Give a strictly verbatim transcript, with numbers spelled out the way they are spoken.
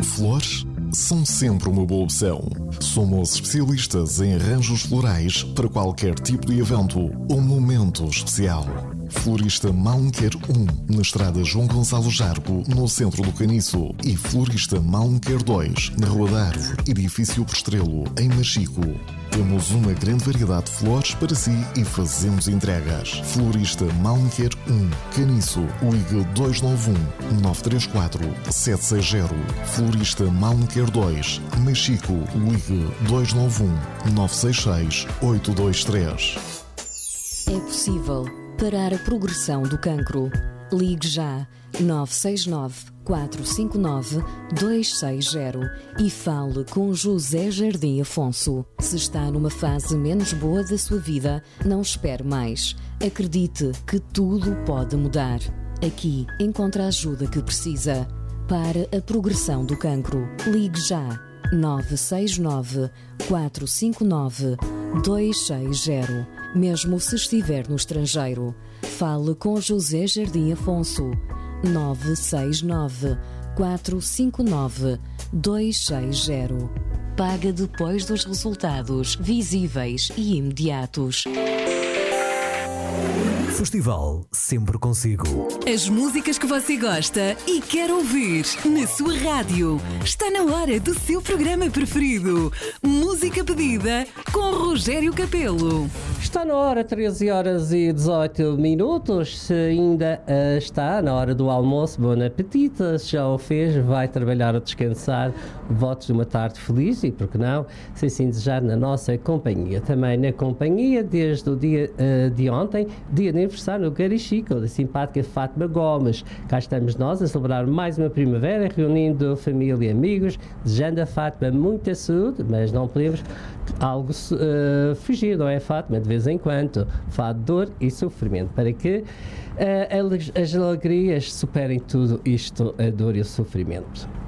Flores são sempre uma boa opção. Somos especialistas em arranjos florais para qualquer tipo de evento ou momento especial. Florista Malmequer um, na estrada João Gonçalo Jargo, no centro do Caniço. E Florista Malmequer dois, na Rua da Árvore, edifício Postrelo, em Machico. Temos uma grande variedade de flores para si e fazemos entregas. Florista Malmequer um, Caniço, ligue dois nove um, nove três quatro, sete seis zero. Florista Malmequer dois, Machico, ligue dois nove um, nove seis seis, oito dois três. É possível parar a progressão do cancro. Ligue já nove seis nove, quatro cinco nove, dois seis zero e fale com José Jardim Afonso. Se está numa fase menos boa da sua vida, não espere mais. Acredite que tudo pode mudar. Aqui encontra a ajuda que precisa. Para a progressão do cancro, ligue já nove seis nove, quatro cinco nove, dois seis zero. Mesmo se estiver no estrangeiro, fale com José Jardim Afonso. nove seis nove, quatro cinco nove, dois seis zero. Paga depois dos resultados visíveis e imediatos. Festival sempre consigo. As músicas que você gosta e quer ouvir na sua rádio. Está na hora do seu programa preferido. Música pedida com Rogério Capelo. Está na hora, treze horas e dezoito minutos. Se ainda uh, está na hora do almoço, bom apetite. Se já o fez, vai trabalhar ou descansar. Votos de uma tarde feliz e, por que não, se assim desejar, na nossa companhia. Também na companhia, desde o dia uh, de ontem, dia de aniversário no Garichico, da simpática Fátima Gomes. Cá estamos nós a celebrar mais uma primavera, reunindo família e amigos, desejando a Fátima muita saúde, mas não podemos algo uh, fugir, não é, Fátima? De vez em quando, fado dor e sofrimento, para que uh, as alegrias superem tudo isto, a dor e o sofrimento.